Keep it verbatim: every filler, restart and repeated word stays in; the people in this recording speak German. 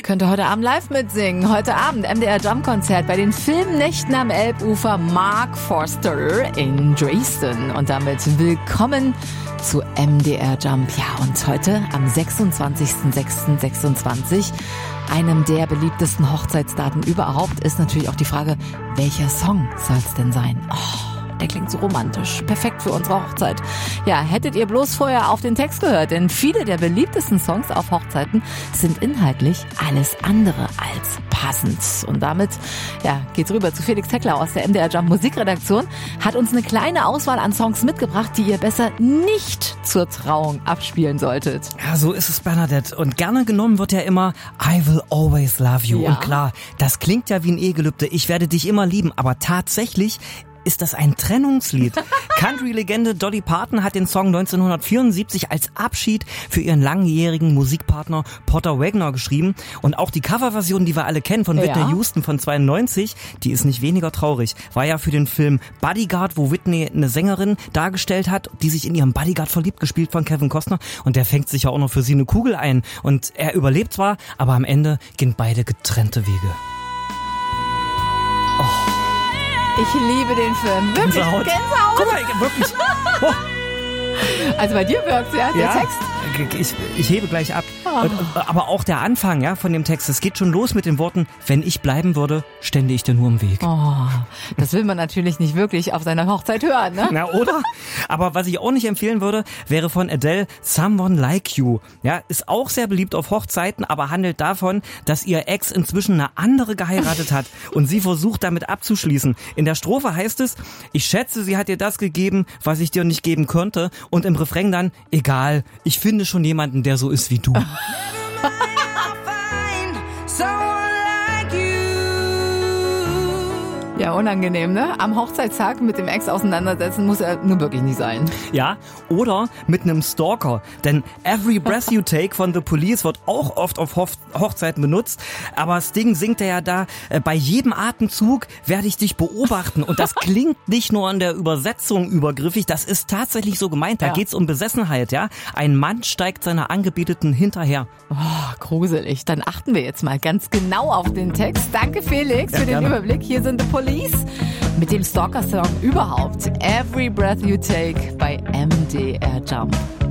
Könnte heute Abend live mitsingen. Heute Abend M D R Jump Konzert bei den Filmnächten am Elbufer Mark Forster in Dresden. Und damit willkommen zu M D R Jump. Ja, und heute am sechsundzwanzigsten sechsten sechsundzwanzig, einem der beliebtesten Hochzeitsdaten überhaupt, ist natürlich auch die Frage, welcher Song soll es denn sein? Oh. Der klingt so romantisch. Perfekt für unsere Hochzeit. Ja, hättet ihr bloß vorher auf den Text gehört, denn viele der beliebtesten Songs auf Hochzeiten sind inhaltlich alles andere als passend. Und damit, ja, geht's rüber zu Felix Heckler aus der M D R Jump Musikredaktion. Hat uns eine kleine Auswahl an Songs mitgebracht, die ihr besser nicht zur Trauung abspielen solltet. Ja, so ist es, Bernadette. Und gerne genommen wird ja immer I will always love you. Ja. Und klar, das klingt ja wie ein Ehegelübde. Ich werde dich immer lieben. Aber tatsächlich ist das ein Trennungslied. Country-Legende Dolly Parton hat den Song neunzehnhundertvierundsiebzig als Abschied für ihren langjährigen Musikpartner Porter Wagoner geschrieben. Und auch die Coverversion, die wir alle kennen, von Whitney Ja. Houston von zweiundneunzig, die ist nicht weniger traurig. War ja für den Film Bodyguard, wo Whitney eine Sängerin dargestellt hat, die sich in ihrem Bodyguard verliebt, gespielt von Kevin Costner. Und der fängt sich ja auch noch für sie eine Kugel ein. Und er überlebt zwar, aber am Ende gehen beide getrennte Wege. Oh. Ich liebe den Film. Wirklich. Gänsehaut. Gänsehaut. Guck mal, ich, wirklich. Oh. Also bei dir wirkt's, ja, der Ja, Text. ich, ich hebe gleich ab. Oh. Und, aber auch der Anfang, ja, von dem Text, es geht schon los mit den Worten, wenn ich bleiben würde, stände ich dir nur im Weg. Oh, das will man natürlich nicht wirklich auf seiner Hochzeit hören, ne? Na, oder? Aber was ich auch nicht empfehlen würde, wäre von Adele Someone Like You. Ja, ist auch sehr beliebt auf Hochzeiten, aber handelt davon, dass ihr Ex inzwischen eine andere geheiratet hat und sie versucht damit abzuschließen. In der Strophe heißt es, ich schätze, sie hat dir das gegeben, was ich dir nicht geben könnte. Und im Refrain dann, egal, ich finde schon jemanden, der so ist wie du. Ja, unangenehm, ne? Am Hochzeitstag mit dem Ex auseinandersetzen muss er nun wirklich nicht sein. Ja, oder mit einem Stalker. Denn Every Breath You Take von The Police wird auch oft auf Hoch- Hochzeiten benutzt. Aber Sting singt ja da, äh, bei jedem Atemzug werde ich dich beobachten. Und das klingt nicht nur an der Übersetzung übergriffig, das ist tatsächlich so gemeint. Da Ja. geht's um Besessenheit, ja. Ein Mann steigt seiner Angebeteten hinterher. Oh, gruselig. Dann achten wir jetzt mal ganz genau auf den Text. Danke, Felix, Ja, für den gerne. Überblick. Hier sind The Police mit dem Stalker-Song überhaupt. Every Breath You Take bei M D R Jump.